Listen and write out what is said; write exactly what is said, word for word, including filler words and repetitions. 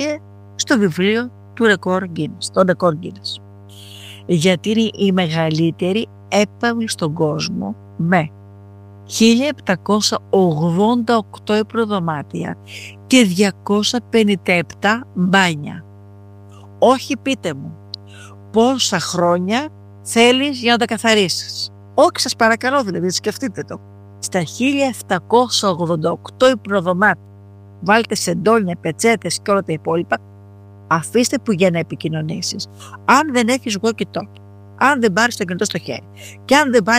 στο βιβλίο του ρεκόρ Guinness, το ρεκόρ Guinness. Γιατί είναι η μεγαλύτερη έπαυλη στον κόσμο με χίλια επτακόσια ογδόντα οκτώ υπνοδωμάτια και διακόσια πενήντα επτά μπάνια. Όχι, πείτε μου πόσα χρόνια θέλεις για να τα καθαρίσεις. Όχι, σας παρακαλώ, δηλαδή σκεφτείτε το. Στα χίλια επτακόσια ογδόντα οκτώ υπνοδωμάτια βάλτε σεντόνια, πετσέτες και όλα τα υπόλοιπα. Αφήστε που για να επικοινωνήσεις. Αν δεν έχεις walkie-talkie, αν δεν πάρεις το κινητό στο χέρι και αν δεν πάρεις